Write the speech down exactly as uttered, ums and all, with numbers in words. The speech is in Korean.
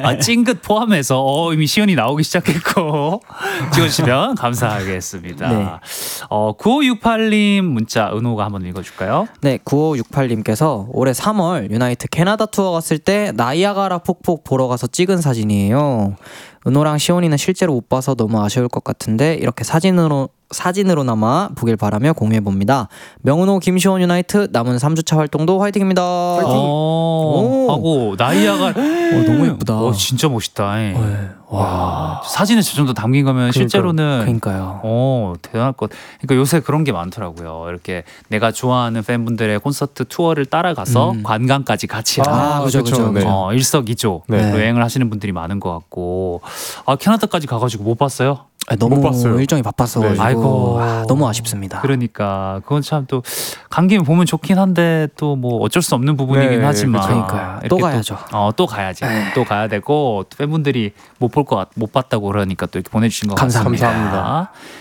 아, 찡긋 포함해서 어, 이미 시연이 나오기 시작했고 찍어주시면 감사하겠습니다. 네. 어, 구오육팔님 문자 은호가 한번 읽어줄까요? 네, 구오육팔님께서 올해 삼월 유나이트 캐나다 투어 갔을 때 나이아가라 폭포 보러 가서 찍은 사진이에요. 은호랑 시온이는 실제로 못 봐서 너무 아쉬울 것 같은데 이렇게 사진으로 사진으로나마 보길 바라며 공유해봅니다. 명은호 김시온 유나이트 남은 삼 주차 활동도 화이팅입니다. 화이팅! 오, 하고 나이아가 어, 너무 예쁘다. 어, 진짜 멋있다. 네. 와, 사진에 저 정도 담긴 거면 그러니까, 실제로는 그러니까요. 어, 대단할 것. 그러니까 요새 그런 게 많더라고요. 이렇게 내가 좋아하는 팬분들의 콘서트 투어를 따라가서 음. 관광까지 같이 하는 아, 그죠, 그죠. 네. 어, 일석이조 네. 여행을 하시는 분들이 많은 것 같고. 아, 캐나다까지 가가지고 못 봤어요? 아, 너무 일정이 바빴어가지고 네. 아이고 아, 너무 아쉽습니다. 그러니까 그건 참 또 간 김에 보면 좋긴 한데 또 뭐 어쩔 수 없는 부분이긴 네, 하지만 그러니까요. 또 가야죠. 또, 어, 또 가야지. 에이. 또 가야 되고 팬분들이 못 볼 것 못 봤다고 그러니까 또 이렇게 보내주신 것 감사합니다. 같습니다. 감사합니다.